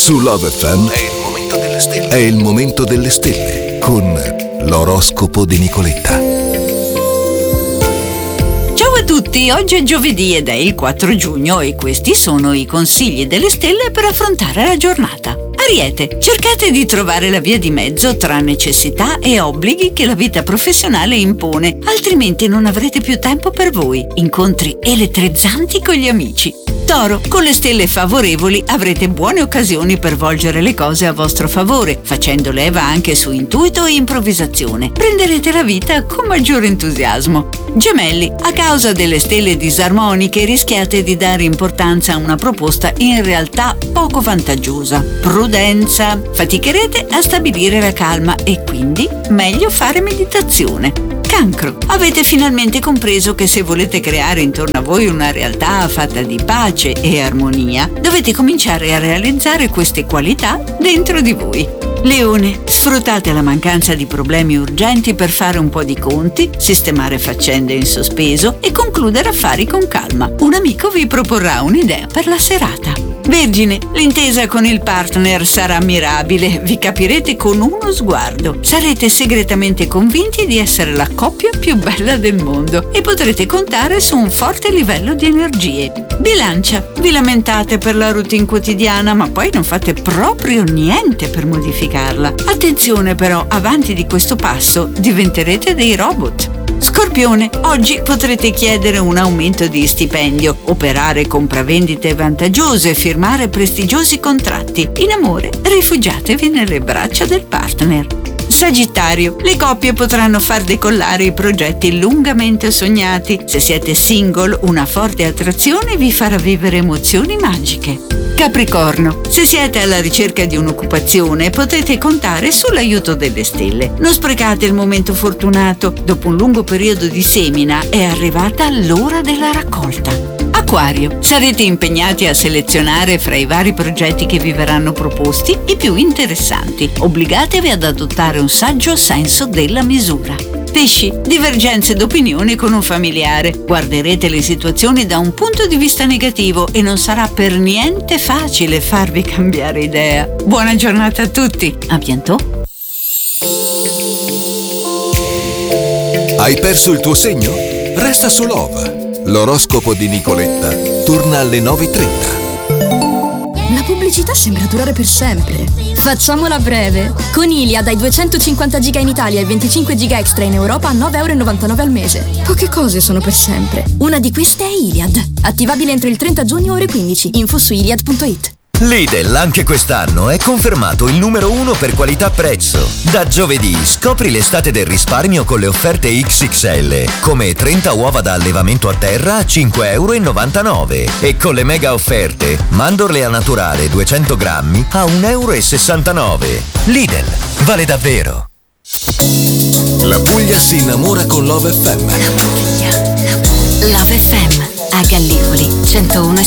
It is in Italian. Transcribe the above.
Su Love FM è il momento delle stelle con l'oroscopo di Nicoletta. Ciao a tutti, oggi è giovedì ed è il 4 giugno e questi sono i consigli delle stelle per affrontare la giornata. Ariete, cercate di trovare la via di mezzo tra necessità e obblighi che la vita professionale impone, altrimenti non avrete più tempo per voi. Incontri elettrizzanti con gli amici. Toro, con le stelle favorevoli avrete buone occasioni per volgere le cose a vostro favore, facendo leva anche su intuito e improvvisazione. Prenderete la vita con maggiore entusiasmo. Gemelli, a causa delle stelle disarmoniche rischiate di dare importanza a una proposta in realtà poco vantaggiosa. Prudenza, faticherete a stabilire la calma e quindi meglio fare meditazione. Cancro, avete finalmente compreso che se volete creare intorno a voi una realtà fatta di pace e armonia, dovete cominciare a realizzare queste qualità dentro di voi. Leone, sfruttate la mancanza di problemi urgenti per fare un po' di conti, sistemare faccende in sospeso e concludere affari con calma. Un amico vi proporrà un'idea per la serata. Vergine, l'intesa con il partner sarà mirabile, vi capirete con uno sguardo. Sarete segretamente convinti di essere la coppia più bella del mondo e potrete contare su un forte livello di energie. Bilancia, vi lamentate per la routine quotidiana, ma poi non fate proprio niente per modificarla. Attenzione però, avanti di questo passo diventerete dei robot. Scorpione, oggi potrete chiedere un aumento di stipendio, operare compravendite vantaggiose, firmare prestigiosi contratti. In amore, rifugiatevi nelle braccia del partner. Sagittario, le coppie potranno far decollare i progetti lungamente sognati. Se siete single, una forte attrazione vi farà vivere emozioni magiche. Capricorno, se siete alla ricerca di un'occupazione potete contare sull'aiuto delle stelle. Non sprecate il momento fortunato. Dopo un lungo periodo di semina è arrivata l'ora della raccolta. Acquario, sarete impegnati a selezionare fra i vari progetti che vi verranno proposti i più interessanti. Obbligatevi ad adottare un saggio senso della misura. Pesci, divergenze d'opinione con un familiare. Guarderete le situazioni da un punto di vista negativo e non sarà per niente facile farvi cambiare idea. Buona giornata a tutti, a bientôt. Hai perso il tuo segno? Resta su Love. L'oroscopo di Nicoletta torna alle 9:30. La pubblicità sembra durare per sempre. Facciamola breve. Con Iliad hai 250 giga in Italia e 25 giga extra in Europa a 9,99 € al mese. Poche cose sono per sempre. Una di queste è Iliad. Attivabile entro il 30 giugno ore 15. Info su iliad.it. Lidl anche quest'anno è confermato il numero 1 per qualità-prezzo. Da giovedì scopri l'estate del risparmio con le offerte XXL, come 30 uova da allevamento a terra a 5,99 € e con le mega offerte mandorle a naturale 200 grammi a 1,69 €. Lidl, vale davvero. La Puglia si innamora con Love FM. La Puglia. Love FM a Gallipoli 101.